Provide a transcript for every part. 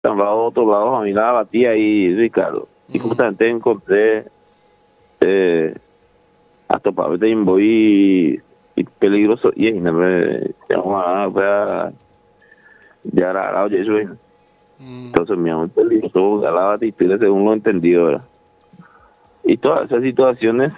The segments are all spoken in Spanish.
de un lado a otro lado, a mí la batía ahí, Ricardo. Y justamente encontré hasta para ver voy y peligroso y no me ya era oye eso entonces mi amor peligroso la batida según lo entendido, ¿verdad? Y todas esas situaciones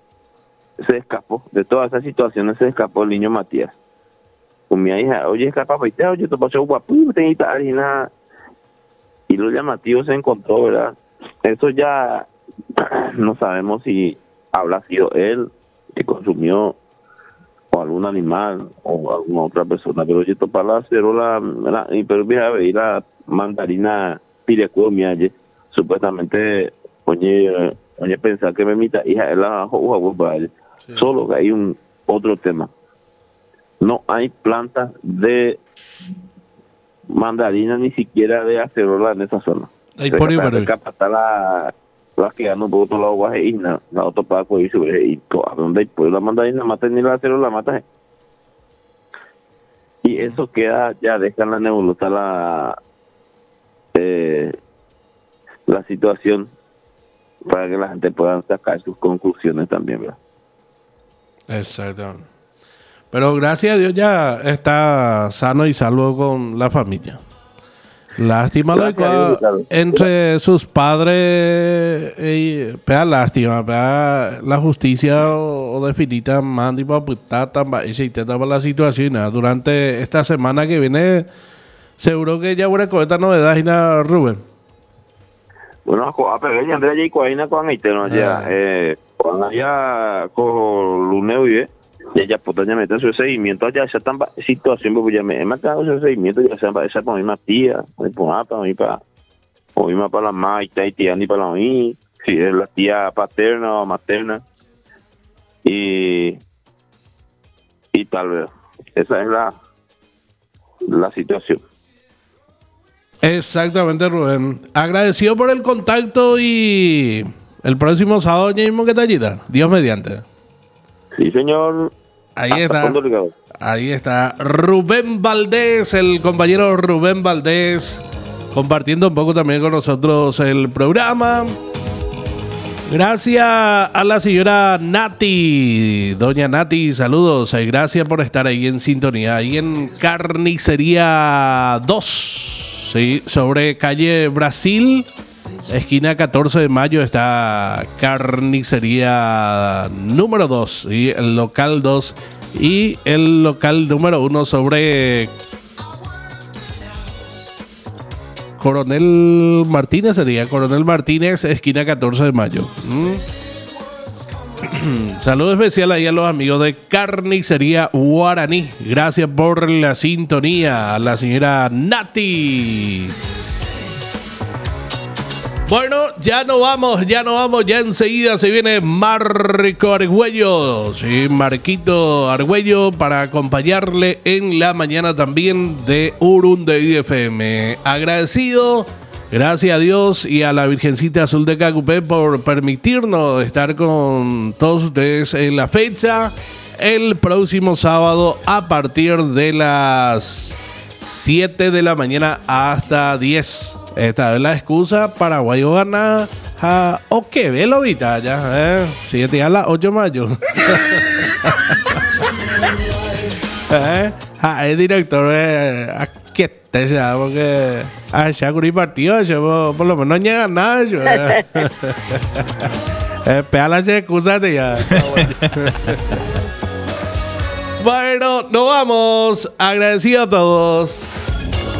de todas esas situaciones se escapó el niño Matías con mi hija. Oye, escapa, oye, te pasó guapo, y nada. Y lo llamativo se encontró, ¿verdad? Eso ya no sabemos si habrá sido él que consumió o algún animal o alguna otra persona, pero yo para la cerola, pero mira, y la mandarina pirecuo mi ayer, supuestamente, oye, pensar que me mita hija, es la para ella. Sí. Solo que hay un otro tema. No hay plantas de mandarina ni siquiera de acerola en esa zona. Hay por ahí, está la quedando por otro lado guajeína, la otra para coger y a donde hay pues la mandarina mata ni la acerola mata. Y eso queda, ya deja en la nebulosa la situación para que la gente pueda sacar sus conclusiones también, ¿verdad? Exactamente. Pero gracias a Dios ya está sano y salvo con la familia. Lástima lo que entre sus padres pega lástima, pega la justicia o definita mandi para putar y se intenta para la situación. Durante esta semana que viene seguro que ya voy a comentar novedades, Rubén. Bueno, a pegar ya Andrea y Coaina con Aiteno ya con allá con Luneo y ya potencia meten su seguimiento allá esa tan situación porque ya me matado su seguimiento ya sea esa para mi tía para mí para la maita y tía ni para la mí si es la tía paterna o materna y tal vez esa es la situación. Exactamente, Rubén. Agradecido por el contacto y el próximo sábado ya mismo que tallita. Dios mediante. Sí, señor. Ahí está. Ahí está Rubén Valdés, el compañero Rubén Valdés, compartiendo un poco también con nosotros el programa. Gracias a la señora Nati. Doña Nati, saludos. Gracias por estar ahí en sintonía. Ahí en Carnicería 2. Sí, sobre calle Brasil, esquina 14 de mayo, está Carnicería número 2, ¿sí? El local 2 y el local número 1 sobre Coronel Martínez, sería Coronel Martínez, esquina 14 de mayo. Saludo especial ahí a los amigos de Carnicería Guaraní. Gracias por la sintonía, a la señora Nati. Bueno, ya no vamos, ya enseguida se viene Marco Argüello. Sí, Marquito Argüello para acompañarle en la mañana también de Urunday FM. Agradecido. Gracias a Dios y a la Virgencita Azul de Cacupé por permitirnos estar con todos ustedes en la fecha el próximo sábado a partir de las 7 de la mañana hasta 10. Esta es la excusa paraguayo gana o que ve lo vita ya, 7 a las 8 de mayo. El director que te sea porque ya con el partido yo por lo menos no llega nada yo pega las excusas de ya. Bueno, nos vamos. Agradecido a todos.